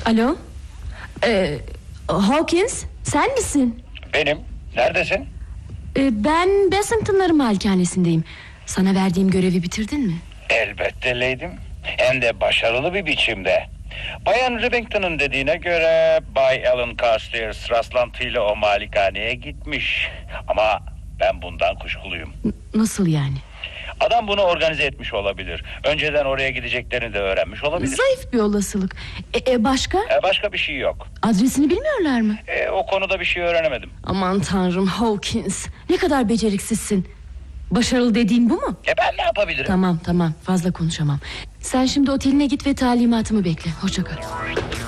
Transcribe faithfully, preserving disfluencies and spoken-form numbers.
Alo. Ee, Hawkins, sen misin? Benim. Neredesin? Ee, ben Bassington'ların malikanesindeyim. Sana verdiğim görevi bitirdin mi? Elbette Lady'm. Hem de başarılı bir biçimde. Bayan Rivington'un dediğine göre Bay Alan Carstairs rastlantıyla o malikaneye gitmiş. Ama ben bundan kuşkuluyum. N- nasıl yani? Adam bunu organize etmiş olabilir. Önceden oraya gideceklerini de öğrenmiş olabilir. Zayıf bir olasılık. E, e, başka? E, başka bir şey yok. Adresini bilmiyorlar mı? E, o konuda bir şey öğrenemedim. Aman tanrım Hawkins, ne kadar beceriksizsin. Başarılı dediğin bu mu? E ben ne yapabilirim? Tamam tamam, fazla konuşamam. Sen şimdi oteline git ve talimatımı bekle. Hoşça kal.